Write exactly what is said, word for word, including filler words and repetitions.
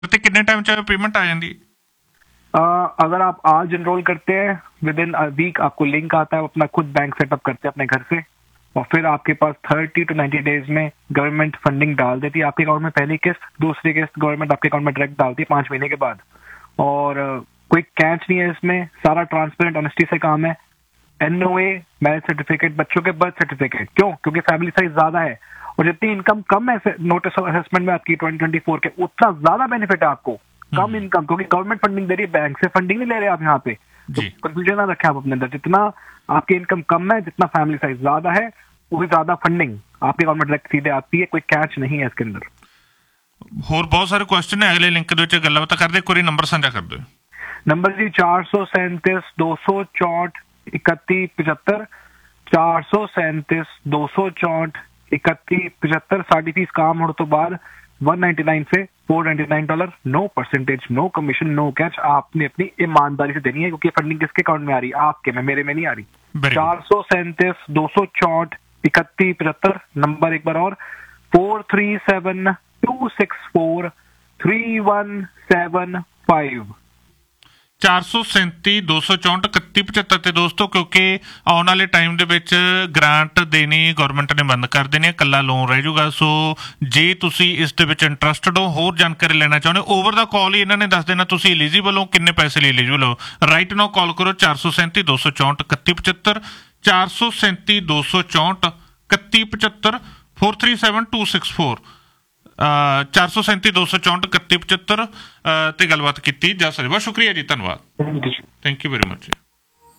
ਤੇ ਕਿੰਨੇ ਟਾइम ਚ पेमेंट आ जाती है? Uh, अगर आप आज एनरोल करते हैं विद इन अ वीक आपको लिंक आता है, अपना खुद बैंक सेटअप करते हैं अपने घर से, और फिर आपके पास थर्टी टू नाइन्टी डेज में गवर्नमेंट फंडिंग डाल देती है आपके अकाउंट में। पहली किस्त, दूसरी किस्त गवर्नमेंट आपके अकाउंट में डायरेक्ट डालती है पांच महीने के बाद। और uh, कोई कैच नहीं है इसमें, सारा ट्रांसपेरेंट ऑनेस्टी से काम है। एनओए, मैरिज सर्टिफिकेट, बच्चों के बर्थ सर्टिफिकेट, क्यों? क्योंकि फैमिली साइज ज्यादा है और जितनी इनकम कम है नोटिस ऑफ असेसमेंट में आपकी ट्वेंटी ट्वेंटी फोर के, उतना ज्यादा बेनिफिट है आपको। कम इनकम, क्योंकि गवर्नमेंट फंडिंग दे रही है, बैंक से फंडिंग नहीं ले रहे आप यहाँ पे। तो कंफ्यूजन ना रखें आप अपने अंदर, जितना आपकी इनकम कम है, जितना फैमिली साइज ज्यादा है, वो ज्यादा फंडिंग आपके अकाउंट में डायरेक्ट सीधे आती है, कोई कैच नहीं है इसके अंदर। होर बहुत सारे क्वेश्चन है, अगले लिंक दे विच गल्लां बातां करदे, कोई नंबर साझा कर दो। नंबर जी चार सौ सैंतीस दो सौ चौंठ इकती पचहत्तर, चार सौ सैंतीस दो सौ चौंठ इकती पचहत्तर। साड़ी फीस काम होने तो बाद वन नाइन्टी नाइन से four ninety nine dollar, no percentage, no commission, no catch. आपने अपनी ईमानदारी से देनी है, क्योंकि फंडिंग किसके अकाउंट में आ रही है? आपके में, मेरे में नहीं आ रही। चार सौ सैंतीस दो सौ चौंठ इकती पचहत्तर। नंबर एक बार और, four three seven to six four three one seven five. चार सौ सैंती दो सौ चौंठ इकती पचहत्तर। ਤੇ ਦੋਸਤੋ ਕਿਉਂਕਿ ਆਉਣ ਵਾਲੇ ਟਾਈਮ ਦੇ ਵਿੱਚ ਗ੍ਰਾਂਟ ਦੇਣੀ ਗਵਰਨਮੈਂਟ ਨੇ ਬੰਦ ਕਰ ਦੇਣੀ ਹੈ, ਇਕੱਲਾ ਲੋਨ ਰਹਿ ਜਾਊਗਾ। ਸੋ ਜੇ ਤੁਸੀਂ ਇਸ ਦੇ ਵਿੱਚ ਇੰਟਰਸਟਡ ਹੋ, ਹੋਰ ਜਾਣਕਾਰੀ ਲੈਣਾ ਚਾਹੁੰਦੇ ਹੋ, ਓਵਰ ਦਾ ਕਾਲ ਹੀ ਇਹਨਾਂ ਨੇ ਦੱਸ ਦੇਣਾ ਤੁਸੀਂ ਐਲੀਜੀਬਲ ਹੋ, ਕਿੰਨੇ ਪੈਸੇ ਲਈ ਐਲੀਜੀਬਲ ਹੋ। ਰਾਈਟ ਨਾਓ ਕਾਲ ਕਰੋ ਚਾਰ ਸੌ ਸੈਂਤੀ ਦੋ ਸੌ ਚੌਂਠ ਇਕੱਤੀ ਪਚਹੱਤਰ, ਚਾਰ ਸੌ ਸੈਂਤੀ ਦੋ ਸੌ ਚੌਂਠ ਇਕੱਤੀ ਪਚਹੱਤਰ, four three seven to six four चार सौ सैंती दो सौ चौंठ इकती पचहत्तर ਤੇ ਗੱਲਬਾਤ ਕੀਤੀ ਜਾ ਸਕਦੀ। ਬਹੁਤ ਸ਼ੁਕਰੀਆ ਜੀ, ਧੰਨਵਾਦ, ਥੈਂਕ ਯੂ ਵੈਰੀ ਮਚ।